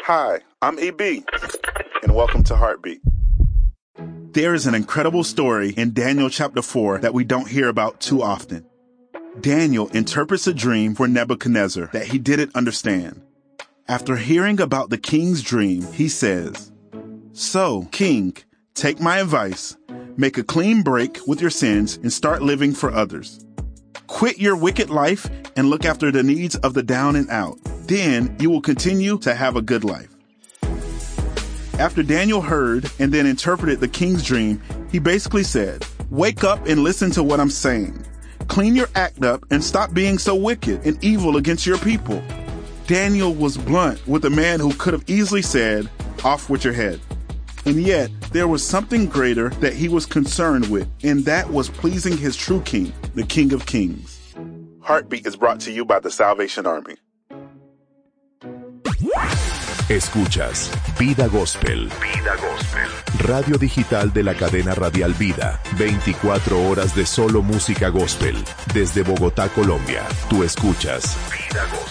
Hi, I'm EB, and welcome to Heartbeat. There is an incredible story in Daniel chapter 4 that we don't hear about too often. Daniel interprets a dream for Nebuchadnezzar that he didn't understand. After hearing about the king's dream, he says, "So, king, take my advice, make a clean break with your sins and start living for others. Quit your wicked life and look after the needs of the down and out. Then you will continue to have a good life." After Daniel heard and then interpreted the king's dream, he basically said, "Wake up and listen to what I'm saying. Clean your act up and stop being so wicked and evil against your people." Daniel was blunt with a man who could have easily said, "Off with your head." And yet, there was something greater that he was concerned with, and that was pleasing his true king, the King of Kings. Heartbeat is brought to you by the Salvation Army. Escuchas Vida Gospel. Vida Gospel. Radio digital de la cadena radial Vida. 24 horas de solo música gospel. Desde Bogotá, Colombia. Tú escuchas Vida Gospel.